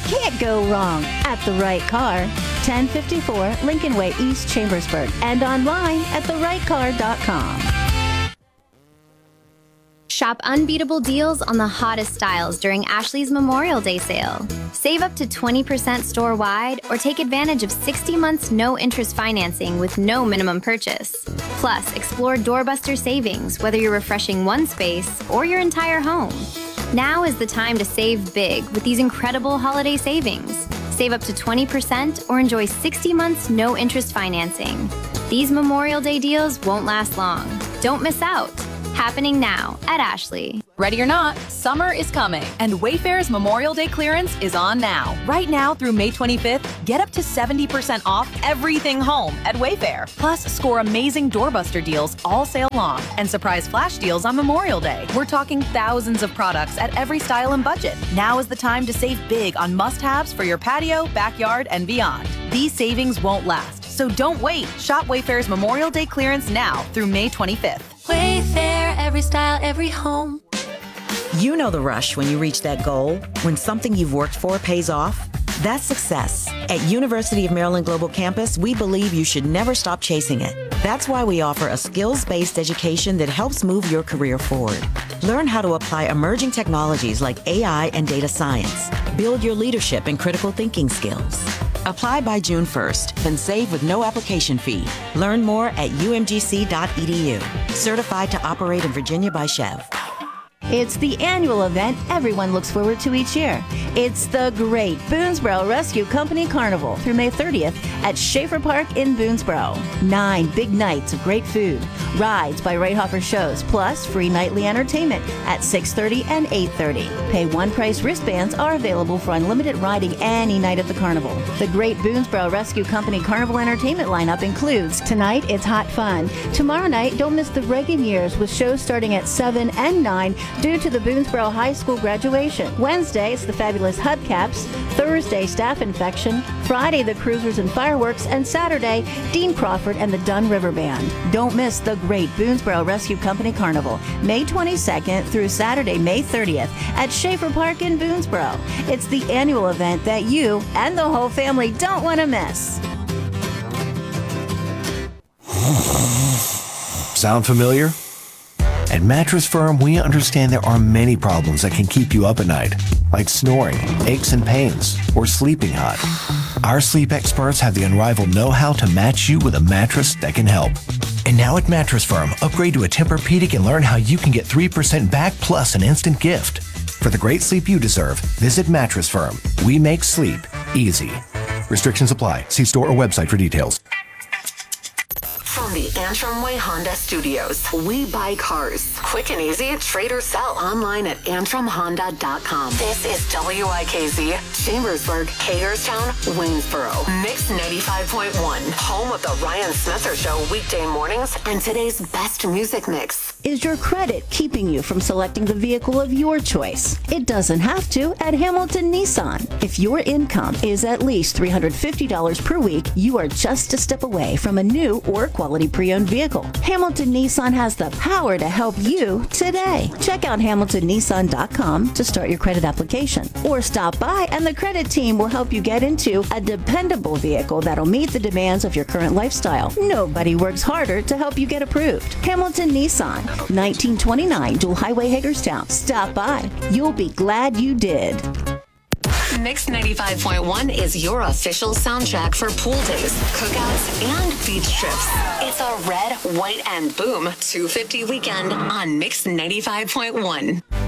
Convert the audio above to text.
can't go wrong at the right car. 1054 Lincoln Way, East Chambersburg, and online at therightcar.com. Shop unbeatable deals on the hottest styles during Ashley's Memorial Day sale. Save up to 20% store-wide or take advantage of 60 months no-interest financing with no minimum purchase. Plus, explore doorbuster savings, whether you're refreshing one space or your entire home. Now is the time to save big with these incredible holiday savings. Save up to 20% or enjoy 60 months no-interest financing. These Memorial Day deals won't last long. Don't miss out. Happening now at Ashley. Ready or not, summer is coming, and Wayfair's Memorial Day clearance is on now. Right now through May 25th, get up to 70% off everything home at Wayfair. Plus, score amazing doorbuster deals all sale long and surprise flash deals on Memorial Day. We're talking thousands of products at every style and budget. Now is the time to save big on must-haves for your patio, backyard, and beyond. These savings won't last, so don't wait. Shop Wayfair's Memorial Day clearance now through May 25th. Wayfair, every style, every home. You know the rush when you reach that goal, when something you've worked for pays off. That's success. At University of Maryland Global Campus, we believe you should never stop chasing it. That's why we offer a skills-based education that helps move your career forward. Learn how to apply emerging technologies like AI and data science. Build your leadership and critical thinking skills. Apply by June 1st and save with no application fee. Learn more at umgc.edu. Certified to operate in Virginia by Chev. It's the annual event everyone looks forward to each year. It's the Great Boonesboro Rescue Company Carnival through May 30th at Schaefer Park in Boonesboro. 9 big nights of great food, rides by Rayhofer shows, plus free nightly entertainment at 6:30 and 8:30. Pay one price wristbands are available for unlimited riding any night at the carnival. The Great Boonesboro Rescue Company Carnival entertainment lineup includes tonight, it's hot fun. Tomorrow night, don't miss the Reagan Years with shows starting at 7 and 9 due to the Boonesboro High School graduation. Wednesday, it's the fabulous Hubcaps. Thursday, Staff Infection. Friday, the Cruisers and Fireworks. And Saturday, Dean Crawford and the Dunn River Band. Don't miss the Great Boonesboro Rescue Company Carnival, May 22nd through Saturday, May 30th at Schaefer Park in Boonesboro. It's the annual event that you and the whole family don't want to miss. Sound familiar? At Mattress Firm, we understand there are many problems that can keep you up at night, like snoring, aches and pains, or sleeping hot. Our sleep experts have the unrivaled know-how to match you with a mattress that can help. And now at Mattress Firm, upgrade to a Tempur-Pedic and learn how you can get 3% back plus an instant gift. For the great sleep you deserve, visit Mattress Firm. We make sleep easy. Restrictions apply. See store or website for details. From the Antrim Way Honda Studios, we buy cars. Quick and easy, trade or sell online at antrimhonda.com. This is WIKZ, Chambersburg, Hagerstown, Waynesboro. Mix 95.1, home of the Ryan Smether Show weekday mornings and today's best music mix. Is your credit keeping you from selecting the vehicle of your choice? It doesn't have to at Hamilton Nissan. If your income is at least $350 per week, you are just a step away from a new or quality pre-owned vehicle. Hamilton Nissan has the power to help you today. Check out hamiltonnissan.com to start your credit application, or stop by and the credit team will help you get into a dependable vehicle that'll meet the demands of your current lifestyle. Nobody works harder to help you get approved. Hamilton Nissan, 1929 Dual Highway, Hagerstown. Stop by. You'll be glad you did. Mix 95.1 is your official soundtrack for pool days, cookouts, and beach trips. It's a red, white, and boom 250 weekend on Mix 95.1.